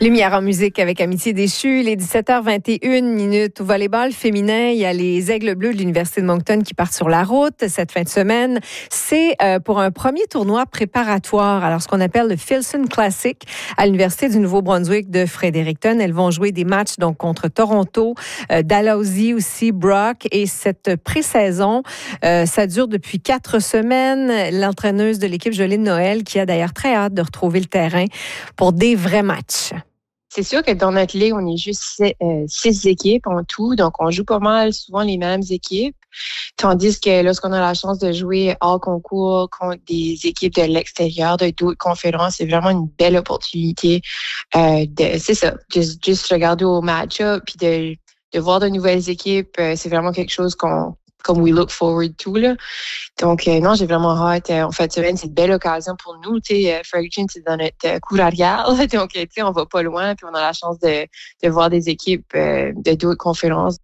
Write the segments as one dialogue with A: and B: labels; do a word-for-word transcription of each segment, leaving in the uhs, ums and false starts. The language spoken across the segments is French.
A: Lumière en musique avec Amitié déchue, les dix-sept heures vingt et une minutes au volleyball féminin. Il y a les Aigles bleus de l'Université de Moncton qui partent sur la route cette fin de semaine. C'est euh, pour un premier tournoi préparatoire, alors ce qu'on appelle le Filson Classic à l'Université du Nouveau-Brunswick de Fredericton. Elles vont jouer des matchs donc contre Toronto, euh, Dalhousie aussi, Brock. Et cette pré-saison, euh, ça dure depuis quatre semaines. L'entraîneuse de l'équipe, Jolene Noël, qui a d'ailleurs très hâte de retrouver le terrain pour des vrais matchs.
B: C'est sûr que dans notre ligue, on est juste six, euh, six équipes en tout, donc on joue pas mal souvent les mêmes équipes. Tandis que lorsqu'on a la chance de jouer hors concours contre des équipes de l'extérieur, de d'autres conférences, c'est vraiment une belle opportunité. Euh, de, c'est ça, juste, juste regarder au match-up, puis de, de voir de nouvelles équipes, euh, c'est vraiment quelque chose qu'on comme we look forward to, là. Donc, euh, non, j'ai vraiment hâte. Euh, en fait, semaine, c'est une belle occasion pour nous. Tu sais, euh, Fredericton, c'est dans notre euh, cour arrière. Donc, tu sais, on va pas loin, puis on a la chance de, de voir des équipes euh, de d'autres conférences.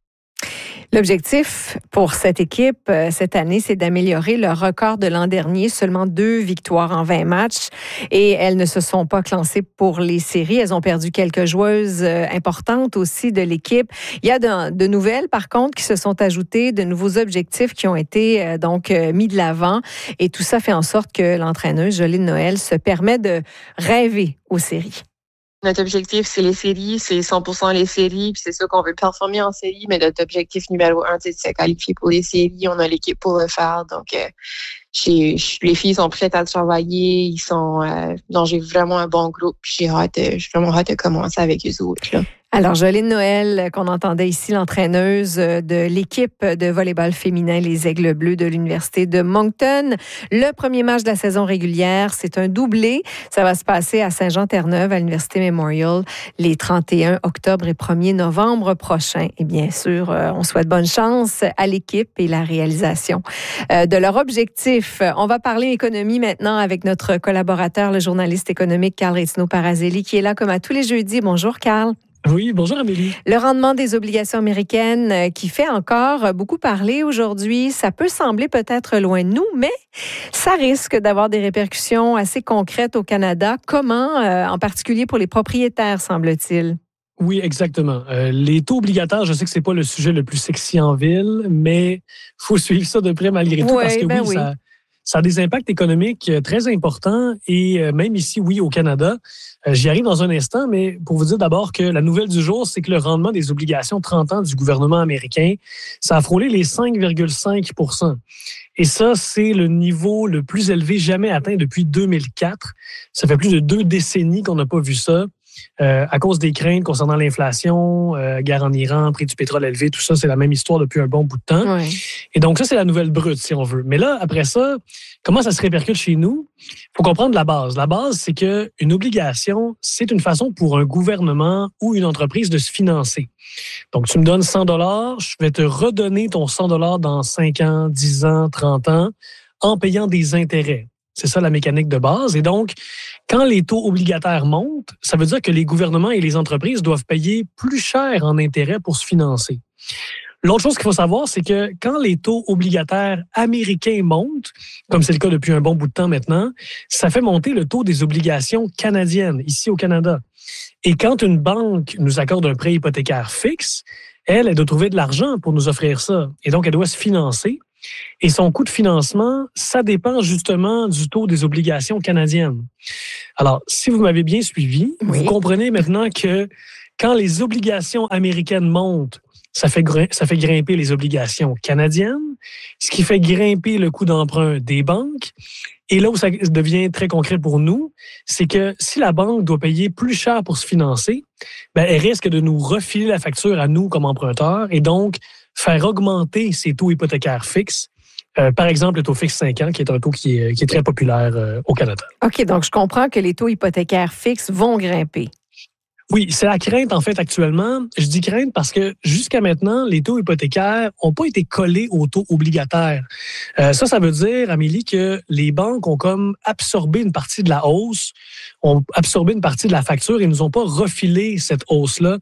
A: L'objectif pour cette équipe euh, cette année, c'est d'améliorer le record de l'an dernier, seulement deux victoires en vingt matchs. Et elles ne se sont pas classées pour les séries. Elles ont perdu quelques joueuses euh, importantes aussi de l'équipe. Il y a de, de nouvelles, par contre, qui se sont ajoutées, de nouveaux objectifs qui ont été euh, donc euh, mis de l'avant. Et tout ça fait en sorte que l'entraîneuse Jolene Noël se permet de rêver aux séries.
B: Notre objectif, c'est les séries, c'est cent pour cent les séries, puis c'est sûr qu'on veut performer en série, mais notre objectif numéro un, c'est de se qualifier pour les séries. On a l'équipe pour le faire, donc euh, j'ai, les filles sont prêtes à travailler, ils sont, euh, donc j'ai vraiment un bon groupe, puis j'ai hâte, j'ai vraiment hâte de commencer avec eux autres, là.
A: Alors, Jolene Noël, qu'on entendait ici, l'entraîneuse de l'équipe de volleyball féminin, les Aigles bleus de l'Université de Moncton. Le premier match de la saison régulière, c'est un doublé. Ça va se passer à Saint-Jean-Terre-Neuve, à l'Université Memorial, les trente et un octobre et premier novembre prochains. Et bien sûr, on souhaite bonne chance à l'équipe et la réalisation de leur objectif. On va parler économie maintenant avec notre collaborateur, le journaliste économique Carl Reitino-Parazelli, qui est là comme à tous les jeudis. Bonjour, Carl.
C: Oui, bonjour Amélie.
A: Le rendement des obligations américaines qui fait encore beaucoup parler aujourd'hui, ça peut sembler peut-être loin de nous, mais ça risque d'avoir des répercussions assez concrètes au Canada. Comment, euh, en particulier pour les propriétaires, semble-t-il?
C: Oui, exactement. Euh, les taux obligataires, je sais que c'est pas le sujet le plus sexy en ville, mais il faut suivre ça de près malgré tout,
A: oui,
C: parce que
A: ben
C: oui,
A: oui.
C: ça... Ça a des impacts économiques très importants et même ici, oui, au Canada. J'y arrive dans un instant, mais pour vous dire d'abord que la nouvelle du jour, c'est que le rendement des obligations trente ans du gouvernement américain, ça a frôlé les cinq virgule cinq pour cent. Et ça, c'est le niveau le plus élevé jamais atteint depuis deux mille quatre. Ça fait plus de deux décennies qu'on n'a pas vu ça. Euh, à cause des craintes concernant l'inflation, euh, guerre en Iran, prix du pétrole élevé, tout ça, c'est la même histoire depuis un bon bout de temps.
A: Oui.
C: Et donc, ça, c'est la nouvelle brute, si on veut. Mais là, après ça, comment ça se répercute chez nous? Il faut comprendre la base. La base, c'est qu'une obligation, c'est une façon pour un gouvernement ou une entreprise de se financer. Donc, tu me donnes cent dollars, je vais te redonner ton cent dollars dans cinq ans, dix ans, trente ans, en payant des intérêts. C'est ça la mécanique de base. Et donc, quand les taux obligataires montent, ça veut dire que les gouvernements et les entreprises doivent payer plus cher en intérêts pour se financer. L'autre chose qu'il faut savoir, c'est que quand les taux obligataires américains montent, comme c'est le cas depuis un bon bout de temps maintenant, ça fait monter le taux des obligations canadiennes, ici au Canada. Et quand une banque nous accorde un prêt hypothécaire fixe, elle, elle doit trouver de l'argent pour nous offrir ça. Et donc, elle doit se financer. Et son coût de financement, ça dépend justement du taux des obligations canadiennes. Alors, si vous m'avez bien suivi, oui. Vous comprenez maintenant que quand les obligations américaines montent, ça fait, gr- ça fait grimper les obligations canadiennes, ce qui fait grimper le coût d'emprunt des banques. Et là où ça devient très concret pour nous, c'est que si la banque doit payer plus cher pour se financer, ben, elle risque de nous refiler la facture à nous comme emprunteurs et donc faire augmenter ses taux hypothécaires fixes. Euh, par exemple, le taux fixe cinq ans, qui est un taux qui est, qui est très populaire euh, au Canada.
A: OK, donc je comprends que les taux hypothécaires fixes vont grimper.
C: Oui, c'est la crainte, en fait, actuellement. Je dis crainte parce que jusqu'à maintenant, les taux hypothécaires n'ont pas été collés aux taux obligataires. Euh, ça, ça veut dire, Amélie, que les banques ont comme absorbé une partie de la hausse, ont absorbé une partie de la facture et nous ont pas refilé cette hausse-là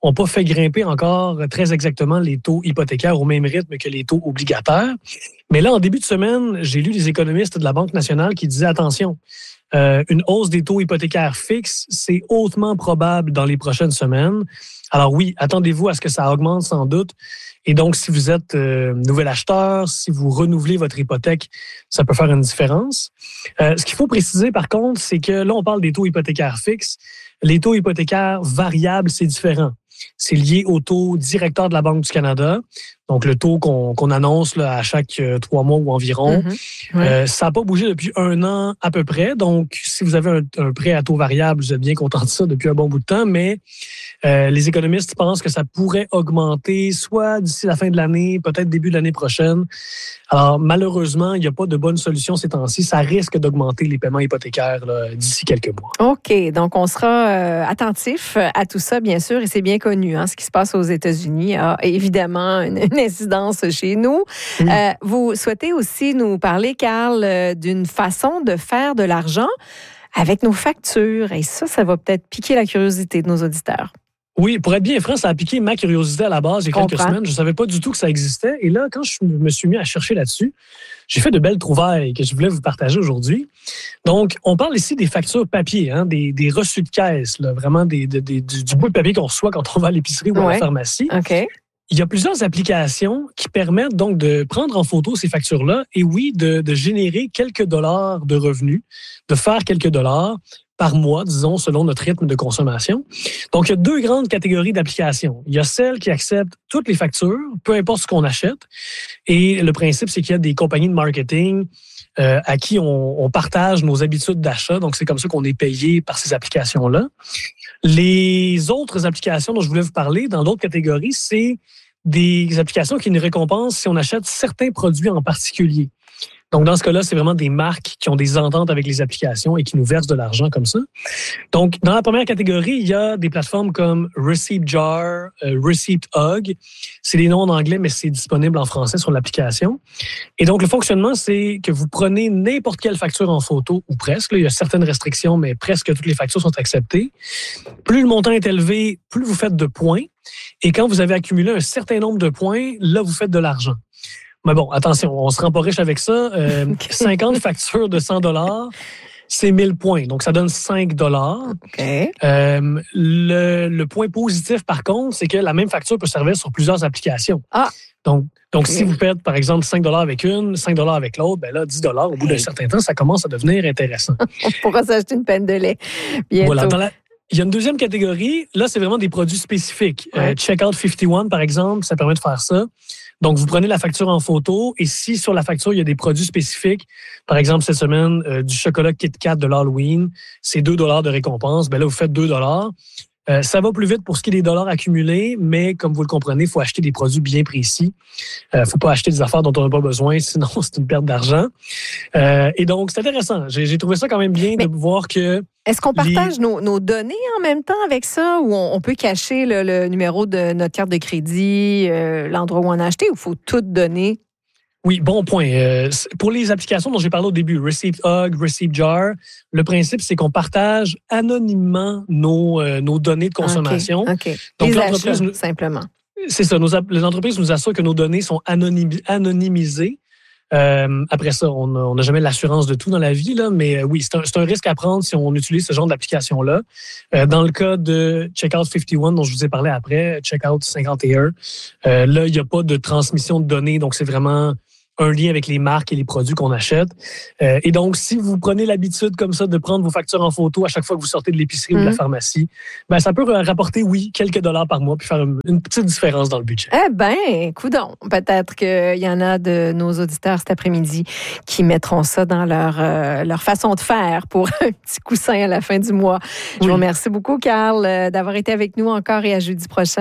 C: n'ont pas fait grimper encore très exactement les taux hypothécaires au même rythme que les taux obligataires. Mais là, en début de semaine, j'ai lu des économistes de la Banque nationale qui disaient, attention, euh, une hausse des taux hypothécaires fixes, c'est hautement probable dans les prochaines semaines. Alors oui, attendez-vous à ce que ça augmente sans doute. Et donc, si vous êtes euh, nouvel acheteur, si vous renouvelez votre hypothèque, ça peut faire une différence. Euh, ce qu'il faut préciser, par contre, c'est que là, on parle des taux hypothécaires fixes. Les taux hypothécaires variables, c'est différent. C'est lié au taux directeur de la Banque du Canada, donc le taux qu'on, qu'on annonce là, à chaque euh, trois mois ou environ. Mm-hmm. Ouais. Euh, ça n'a pas bougé depuis un an à peu près. Donc, si vous avez un, un prêt à taux variable, vous êtes bien content de ça depuis un bon bout de temps, mais euh, les économistes pensent que ça pourrait augmenter soit d'ici la fin de l'année, peut-être début de l'année prochaine. Alors, malheureusement, il n'y a pas de bonne solution ces temps-ci. Ça risque d'augmenter les paiements hypothécaires là, d'ici quelques mois. OK.
A: Donc, on sera euh, attentif à tout ça, bien sûr, et c'est bien connu. Hein, ce qui se passe aux États-Unis a évidemment une, une incidence chez nous. Oui. Euh, vous souhaitez aussi nous parler, Carl, d'une façon de faire de l'argent avec nos factures. Et ça, ça va peut-être piquer la curiosité de nos auditeurs.
C: Oui, pour être bien franc, ça a piqué ma curiosité à la base il y a quelques semaines. Je ne savais pas du tout que ça existait. Et là, quand je me suis mis à chercher là-dessus, j'ai fait de belles trouvailles que je voulais vous partager aujourd'hui. Donc, on parle ici des factures papier, hein, des, des reçus de caisse, là, vraiment des, des, des, du, du bout de papier qu'on reçoit quand on va à l'épicerie ou
A: ouais.
C: à la pharmacie.
A: OK.
C: Il y a plusieurs applications qui permettent donc de prendre en photo ces factures-là et oui, de, de générer quelques dollars de revenus, de faire quelques dollars par mois, disons, selon notre rythme de consommation. Donc, il y a deux grandes catégories d'applications. Il y a celles qui acceptent toutes les factures, peu importe ce qu'on achète. Et le principe, c'est qu'il y a des compagnies de marketing euh, à qui on, on partage nos habitudes d'achat. Donc, c'est comme ça qu'on est payé par ces applications-là. Les autres applications dont je voulais vous parler, dans d'autres catégories, c'est des applications qui nous récompensent si on achète certains produits en particulier. Donc, dans ce cas-là, c'est vraiment des marques qui ont des ententes avec les applications et qui nous versent de l'argent comme ça. Donc, dans la première catégorie, il y a des plateformes comme ReceiptJar, euh, ReceiptHug. C'est des noms en anglais, mais c'est disponible en français sur l'application. Et donc, le fonctionnement, c'est que vous prenez n'importe quelle facture en photo, ou presque. Là, il y a certaines restrictions, mais presque toutes les factures sont acceptées. Plus le montant est élevé, plus vous faites de points. Et quand vous avez accumulé un certain nombre de points, là, vous faites de l'argent. Mais bon, attention, on ne se rend pas riche avec ça. Euh, okay. cinquante factures de cent dollars, c'est mille points. Donc, ça donne cinq dollars.
A: Okay.
C: Euh, le, le point positif, par contre, c'est que la même facture peut servir sur plusieurs applications.
A: Ah.
C: Donc, donc okay. si vous faites, par exemple, cinq dollars avec une, cinq dollars avec l'autre, ben là, dix dollars, au bout d'un certain temps, ça commence à devenir intéressant.
A: On pourra s'acheter une peine de lait bientôt.
C: Voilà. Dans la, il y a une deuxième catégorie. Là, c'est vraiment des produits spécifiques. Ouais. Euh, Checkout cinquante et un, par exemple, ça permet de faire ça. Donc, vous prenez la facture en photo et si sur la facture, il y a des produits spécifiques, par exemple, cette semaine, euh, du chocolat Kit Kat de l'Halloween, c'est deux dollars de récompense. Ben là, vous faites deux dollars. Euh, ça va plus vite pour ce qui est des dollars accumulés, mais comme vous le comprenez, il faut acheter des produits bien précis. Il euh, ne faut pas acheter des affaires dont on n'a pas besoin, sinon c'est une perte d'argent. Euh, et donc, c'est intéressant. J'ai, j'ai trouvé ça quand même bien mais de voir que...
A: Est-ce qu'on partage les... nos, nos données en même temps avec ça ou on, on peut cacher le, le numéro de notre carte de crédit, euh, l'endroit où on a acheté ou il faut tout donner?
C: Oui, bon point. Euh, pour les applications dont j'ai parlé au début, ReceiptHug, ReceiptJar, le principe, c'est qu'on partage anonymement nos, euh, nos données de consommation.
A: OK. okay. Donc, les l'entreprise achats, nous, simplement.
C: C'est ça. Nos, les entreprises nous assurent que nos données sont anonymi- anonymisées. Euh, après ça, on n'a jamais l'assurance de tout dans la vie, là, mais euh, oui, c'est un, c'est un risque à prendre si on utilise ce genre d'application-là. Euh, dans le cas de Checkout cinquante et un, dont je vous ai parlé après, Checkout cinquante et un, euh, là, il n'y a pas de transmission de données, donc c'est vraiment un lien avec les marques et les produits qu'on achète. Euh, et donc, si vous prenez l'habitude comme ça de prendre vos factures en photo à chaque fois que vous sortez de l'épicerie mmh. ou de la pharmacie, ben ça peut rapporter, oui, quelques dollars par mois puis faire une, une petite différence dans le budget.
A: Eh bien, coudonc. Peut-être qu'il y en a de nos auditeurs cet après-midi qui mettront ça dans leur, euh, leur façon de faire pour un petit coussin à la fin du mois. Oui. Je vous remercie beaucoup, Carl, d'avoir été avec nous encore et à jeudi prochain.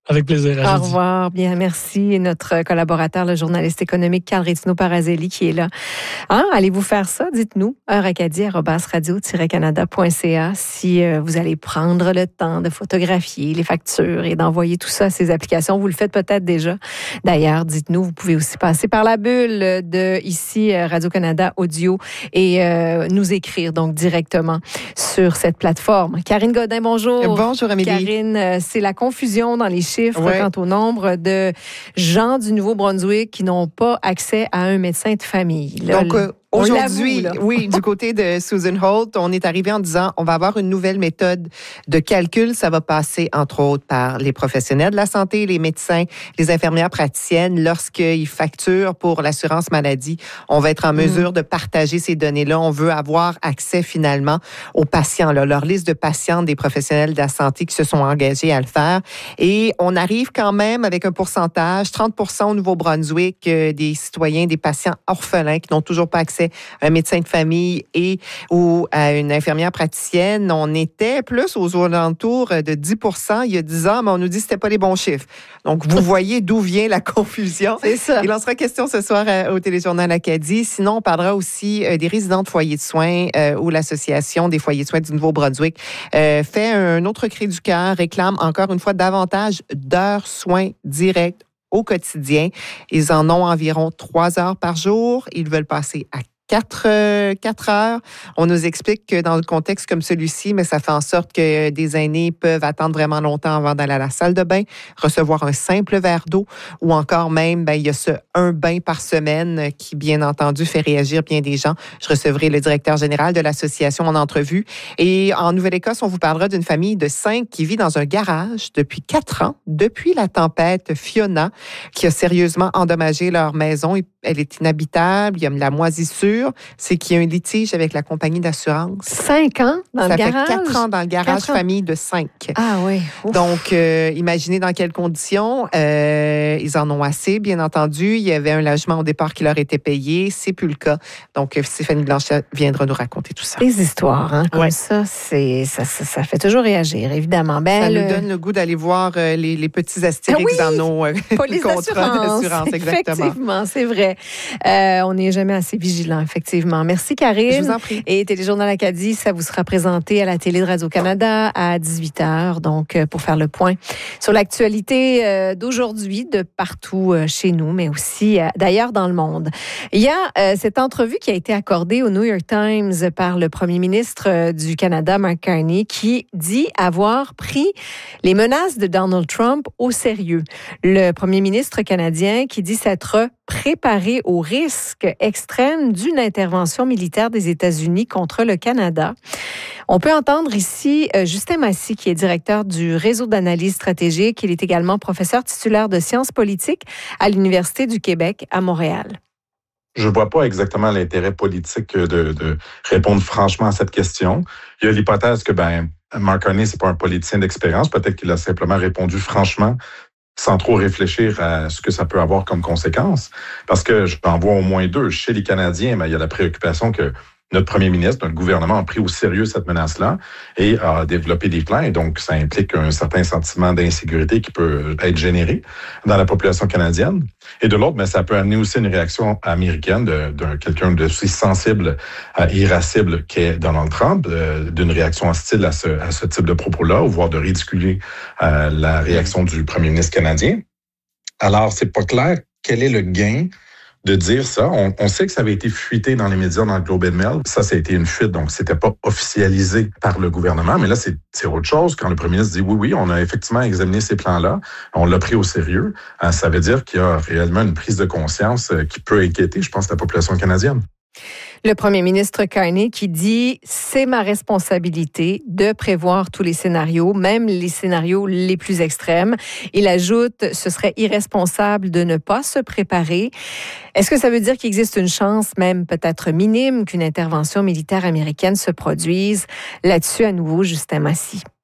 C: Avec plaisir.
A: Au revoir. Bien, merci. Et notre collaborateur, le journaliste économique Carl Rétino-Parazelli, qui est là. Hein? Allez-vous faire ça? Dites-nous. heure acadie arobase radio tiret canada point c a si euh, vous allez prendre le temps de photographier les factures et d'envoyer tout ça à ces applications. Vous le faites peut-être déjà. D'ailleurs, dites-nous, vous pouvez aussi passer par la bulle de ici, Radio-Canada Audio, et euh, nous écrire donc directement sur cette plateforme. Karine Godin, bonjour.
D: Bonjour, Amélie.
A: Karine, c'est la confusion dans les chiffres
D: ouais.
A: quant au nombre de gens du Nouveau-Brunswick qui n'ont pas accès à un médecin de famille. Là,
D: Donc, euh, aujourd'hui, oui, du côté de Susan Holt, on est arrivé en disant on va avoir une nouvelle méthode de calcul. Ça va passer, entre autres, par les professionnels de la santé, les médecins, les infirmières praticiennes. Lorsqu'ils facturent pour l'assurance maladie, on va être en mesure mmh. de partager ces données-là. On veut avoir accès, finalement, aux patients, là, leur liste de patients des professionnels de la santé qui se sont engagés à le faire. Et on arrive quand même avec un pourcentage, trente pour cent au Nouveau-Brunswick, euh, des citoyens, des patients orphelins qui n'ont toujours pas accès à un médecin de famille et ou à une infirmière praticienne. On était plus aux alentours de dix pour cent il y a dix ans, mais on nous dit que c'était pas les bons chiffres. Donc, vous voyez d'où vient la confusion.
A: C'est ça.
D: Il en sera question ce soir au Téléjournal Acadie. Sinon, on parlera aussi des résidents de foyers de soins euh, où l'Association des foyers de soins du Nouveau-Brunswick euh, fait un autre cri du cœur, réclame encore une fois davantage d'heures soins directs au quotidien. Ils en ont environ trois heures par jour. Ils veulent passer à Quatre, euh, quatre heures. On nous explique que dans le contexte comme celui-ci, mais ça fait en sorte que des aînés peuvent attendre vraiment longtemps avant d'aller à la salle de bain, recevoir un simple verre d'eau ou encore même, ben, il y a ce un bain par semaine qui, bien entendu, fait réagir bien des gens. Je recevrai le directeur général de l'association en entrevue. Et en Nouvelle-Écosse, on vous parlera d'une famille de cinq qui vit dans un garage depuis quatre ans, depuis la tempête Fiona, qui a sérieusement endommagé leur maison. Elle est inhabitable, il y a de la moisissure. C'est qu'il y a un litige avec la compagnie d'assurance.
A: Cinq ans dans
D: ça
A: le garage?
D: Ça fait quatre ans dans le garage, famille de cinq.
A: Ah oui. Ouf.
D: Donc, euh, imaginez dans quelles conditions. Euh, ils en ont assez, bien entendu. Il y avait un logement au départ qui leur était payé. C'est plus le cas. Donc, Stéphanie Blanchet viendra nous raconter tout ça.
A: Les histoires, hein, comme
D: ouais.
A: ça, c'est, ça, ça, ça fait toujours réagir, évidemment. Ben,
D: ça
A: le...
D: nous donne le goût d'aller voir euh, les, les petits astérix ah oui! dans nos euh, contrats d'assurance. Exactement.
A: Effectivement, c'est vrai. Euh, on n'est jamais assez vigilant, effectivement. Merci, Karine.
D: Je vous en prie.
A: Et Téléjournal Acadie, ça vous sera présenté à la télé de Radio-Canada à dix-huit heures, donc pour faire le point sur l'actualité d'aujourd'hui, de partout chez nous, mais aussi d'ailleurs dans le monde. Il y a cette entrevue qui a été accordée au New York Times par le premier ministre du Canada, Mark Carney, qui dit avoir pris les menaces de Donald Trump au sérieux. Le premier ministre canadien qui dit s'être préparé au risque extrême d'une intervention militaire des États-Unis contre le Canada. On peut entendre ici Justin Massy, qui est directeur du réseau d'analyse stratégique. Il est également professeur titulaire de sciences politiques à l'Université du Québec à Montréal.
E: Je ne vois pas exactement l'intérêt politique de, de répondre franchement à cette question. Il y a l'hypothèse que ben, Mark Carney, ce n'est pas un politicien d'expérience. Peut-être qu'il a simplement répondu franchement sans trop réfléchir à ce que ça peut avoir comme conséquence. Parce que j'en vois au moins deux. Chez les Canadiens, ben, il y a la préoccupation que notre premier ministre, notre gouvernement a pris au sérieux cette menace-là et a développé des plans. Et donc, ça implique un certain sentiment d'insécurité qui peut être généré dans la population canadienne. Et de l'autre, mais ça peut amener aussi une réaction américaine de, de quelqu'un de si sensible et irascible qu'est Donald Trump, euh, d'une réaction hostile à ce, à ce type de propos-là, ou voire de ridiculer euh, la réaction du premier ministre canadien. Alors, c'est pas clair quel est le gain de dire ça. On, on sait que ça avait été fuité dans les médias, dans le Globe and Mail. Ça, ça a été une fuite, donc c'était pas officialisé par le gouvernement. Mais là, c'est, c'est autre chose. Quand le premier ministre dit oui, oui, on a effectivement examiné ces plans-là, on l'a pris au sérieux, hein, ça veut dire qu'il y a réellement une prise de conscience qui peut inquiéter, je pense, la population canadienne.
A: Le premier ministre Carney qui dit « C'est ma responsabilité de prévoir tous les scénarios, même les scénarios les plus extrêmes. » Il ajoute « Ce serait irresponsable de ne pas se préparer. » Est-ce que ça veut dire qu'il existe une chance, même peut-être minime, qu'une intervention militaire américaine se produise? Là-dessus, à nouveau, Justin Massy.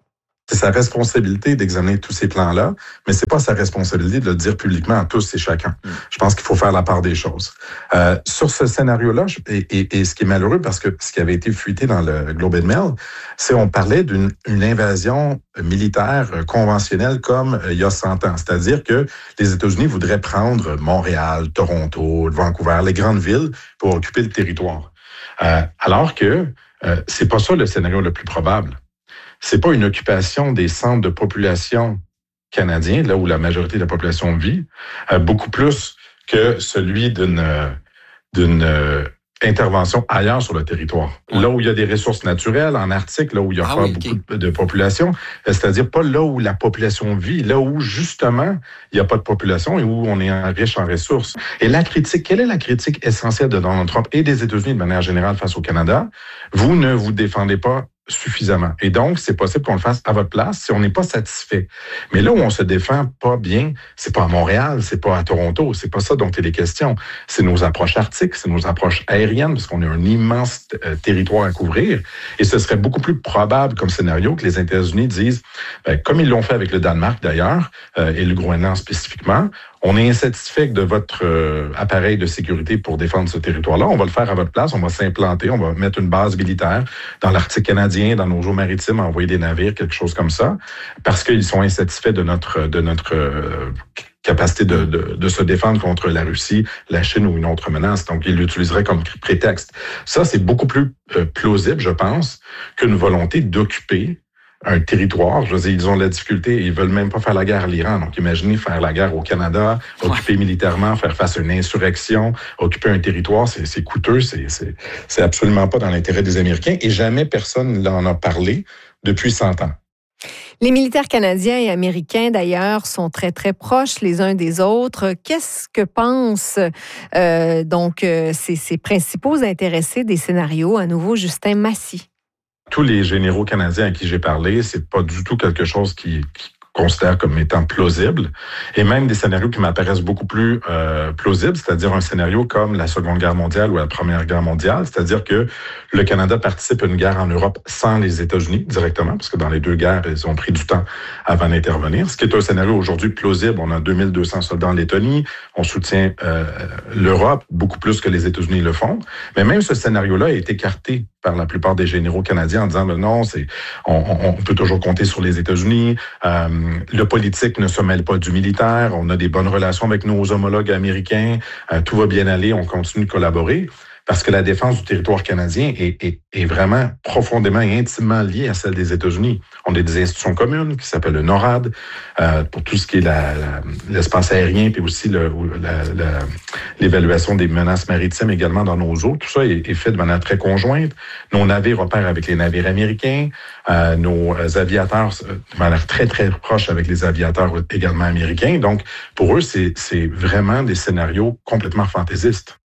E: C'est sa responsabilité d'examiner tous ces plans-là, mais c'est pas sa responsabilité de le dire publiquement à tous et chacun. Mm. Je pense qu'il faut faire la part des choses. Euh, sur ce scénario-là, et, et, et ce qui est malheureux, parce que ce qui avait été fuité dans le Globe and Mail, c'est on parlait d'une une invasion militaire conventionnelle comme euh, il y a cent ans. C'est-à-dire que les États-Unis voudraient prendre Montréal, Toronto, Vancouver, les grandes villes pour occuper le territoire. Euh, alors que euh, c'est pas ça le scénario le plus probable. C'est pas une occupation des centres de population canadiens, là où la majorité de la population vit, euh, beaucoup plus que celui d'une d'une euh, intervention ailleurs sur le territoire. Ouais. Là où il y a des ressources naturelles, en Arctique, là où il y a ah pas oui, beaucoup okay. de population, c'est-à-dire pas là où la population vit, là où justement il n'y a pas de population et où on est riche en ressources. Et la critique, quelle est la critique essentielle de Donald Trump et des États-Unis de manière générale face au Canada? Vous ne vous défendez pas suffisamment. Et donc, c'est possible qu'on le fasse à votre place si on n'est pas satisfait. Mais là où on se défend pas bien, c'est pas à Montréal, c'est pas à Toronto, c'est pas ça dont il est question. C'est nos approches arctiques, c'est nos approches aériennes, parce qu'on a un immense euh, territoire à couvrir. Et ce serait beaucoup plus probable comme scénario que les États-Unis disent, ben, comme ils l'ont fait avec le Danemark d'ailleurs, euh, et le Groenland spécifiquement, on est insatisfait de votre euh, appareil de sécurité pour défendre ce territoire-là. On va le faire à votre place. On va s'implanter. On va mettre une base militaire dans l'Arctique canadien, dans nos eaux maritimes, envoyer des navires, quelque chose comme ça, parce qu'ils sont insatisfaits de notre de notre euh, capacité de, de, de se défendre contre la Russie, la Chine ou une autre menace. Donc, ils l'utiliseraient comme prétexte. Ça, c'est beaucoup plus euh, plausible, je pense, qu'une volonté d'occuper un territoire. Je veux dire, ils ont de la difficulté. Ils veulent même pas faire la guerre à l'Iran. Donc, imaginez faire la guerre au Canada, occuper ouais. militairement, faire face à une insurrection, occuper un territoire, c'est, c'est coûteux. C'est, c'est, c'est absolument pas dans l'intérêt des Américains. Et jamais personne n'en a parlé depuis cent ans.
A: Les militaires canadiens et américains, d'ailleurs, sont très, très proches les uns des autres. Qu'est-ce que pensent euh, donc euh, ces, ces principaux intéressés des scénarios? À nouveau, Justin Massy.
E: Tous les généraux canadiens à qui j'ai parlé, c'est pas du tout quelque chose qui, qui considère comme étant plausible. Et même des scénarios qui m'apparaissent beaucoup plus euh, plausibles, c'est-à-dire un scénario comme la Seconde Guerre mondiale ou la Première Guerre mondiale, c'est-à-dire que le Canada participe à une guerre en Europe sans les États-Unis directement, parce que dans les deux guerres, ils ont pris du temps avant d'intervenir. Ce qui est un scénario aujourd'hui plausible. On a deux mille deux cents soldats en Lettonie, on soutient euh, l'Europe beaucoup plus que les États-Unis le font. Mais même ce scénario-là a été écarté par la plupart des généraux canadiens en disant ben non, c'est on, on peut toujours compter sur les États-Unis. Euh, le politique ne se mêle pas du militaire. On a des bonnes relations avec nos homologues américains. Euh, tout va bien aller. On continue de collaborer. Parce que la défense du territoire canadien est, est, est vraiment profondément et intimement liée à celle des États-Unis. On a des institutions communes qui s'appellent le NORAD euh, pour tout ce qui est la, la, l'espace aérien, puis aussi le, la, la, l'évaluation des menaces maritimes également dans nos eaux. Tout ça est, est fait de manière très conjointe. Nos navires opèrent avec les navires américains. Euh, nos aviateurs de manière très, très proche avec les aviateurs également américains. Donc, pour eux, c'est, c'est vraiment des scénarios complètement fantaisistes.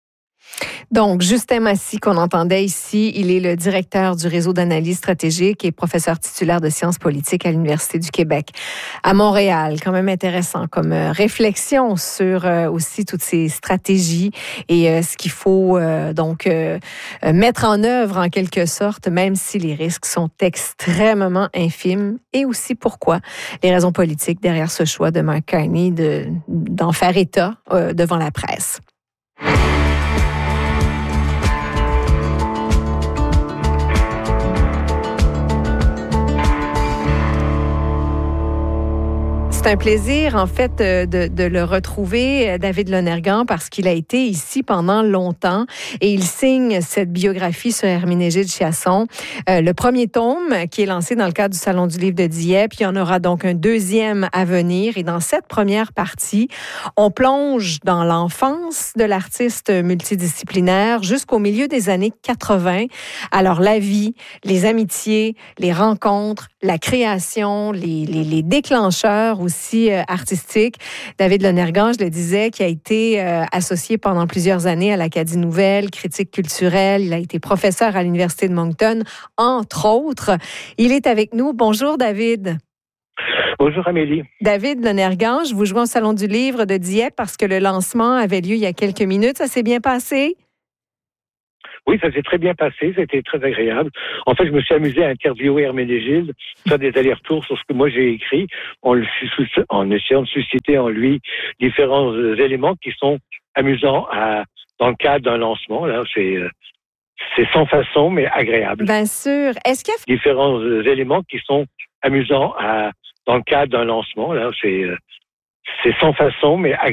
A: Donc, Justin Massy, qu'on entendait ici, il est le directeur du réseau d'analyse stratégique et professeur titulaire de sciences politiques à l'Université du Québec à Montréal. Quand même intéressant comme euh, réflexion sur euh, aussi toutes ces stratégies et euh, ce qu'il faut euh, donc euh, mettre en œuvre en quelque sorte, même si les risques sont extrêmement infimes, et aussi pourquoi les raisons politiques derrière ce choix de Mark Carney de, d'en faire état euh, devant la presse. C'est un plaisir, en fait, de, de le retrouver, David Lonergan, parce qu'il a été ici pendant longtemps et il signe cette biographie sur Herménégilde Chiasson. Euh, le premier tome qui est lancé dans le cadre du Salon du livre de Dieppe. Il y en aura donc un deuxième à venir. Et dans cette première partie, on plonge dans l'enfance de l'artiste multidisciplinaire jusqu'au milieu des années quatre-vingts. Alors, la vie, les amitiés, les rencontres, la création, les, les, les déclencheurs aussi euh, artistique. David Lonergan, je le disais, qui a été euh, associé pendant plusieurs années à l'Acadie Nouvelle, critique culturelle. Il a été professeur à l'Université de Moncton, entre autres. Il est avec nous. Bonjour, David.
F: Bonjour, Amélie.
A: David Lonergan, je vous joue au Salon du livre de Dieppe parce que le lancement avait lieu il y a quelques minutes. Ça s'est bien passé?
F: Oui, ça s'est très bien passé, c'était très agréable. En fait, je me suis amusé à interviewer Herménégilde, faire des allers-retours sur ce que moi j'ai écrit, en, le, en essayant de susciter en lui différents éléments qui sont amusants à, dans le cadre d'un lancement. Là, c'est, c'est sans façon, mais agréable.
A: Bien sûr. Est-ce qu'il y a...
F: Différents éléments qui sont amusants à, dans le cadre d'un lancement. Là, c'est, c'est sans façon, mais agréable.